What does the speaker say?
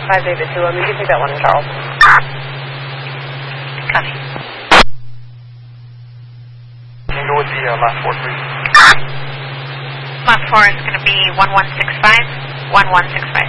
5 David 2, you can take that one in Charles. Copy. Can you go with the last 4, please? Last 4 is going to be 1165. 1165.